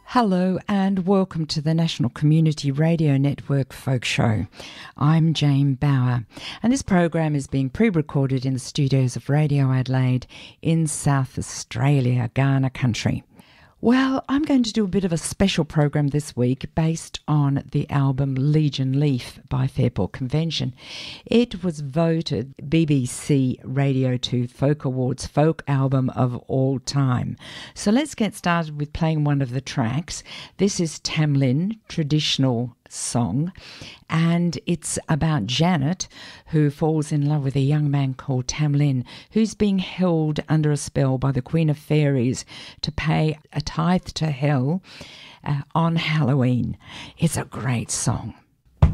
Hello and welcome to the National Community Radio Network Folk Show. I'm Jane Bauer, and this program is being pre-recorded in the studios of Radio Adelaide in South Australia, Kaurna country. Well, I'm going to do a bit of a special program this week based on the album Legion Leaf by Fairport Convention. It was voted BBC Radio 2 Folk Awards Folk Album of All Time. So let's get started with playing one of the tracks. This is Tamlin, traditional song, and it's about Janet, who falls in love with a young man called Tamlin, who's being held under a spell by the Queen of Fairies to pay a tithe to hell on Halloween. It's a great song.